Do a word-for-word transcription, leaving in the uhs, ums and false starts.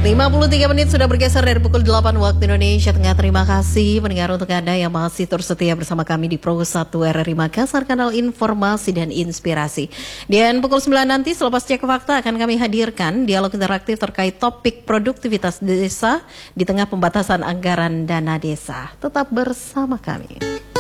lima puluh tiga menit sudah bergeser dari pukul delapan waktu Indonesia Tengah. Terima kasih mendengar untuk Anda yang masih terus setia bersama kami di Pro satu R R I Makassar, kanal informasi dan inspirasi. Dan pukul sembilan nanti selepas cek fakta akan kami hadirkan dialog interaktif terkait topik produktivitas desa di tengah pembatasan anggaran dana desa. Tetap bersama kami.